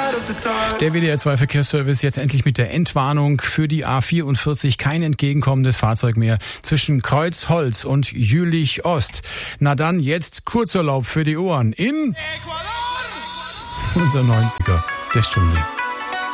Der WDR 2 Verkehrsservice jetzt endlich mit der Entwarnung für die A44. Kein entgegenkommendes Fahrzeug mehr zwischen Kreuzholz und Jülich Ost. Na dann jetzt Kurzurlaub für die Ohren in Ecuador. Unser 90er der Stunde.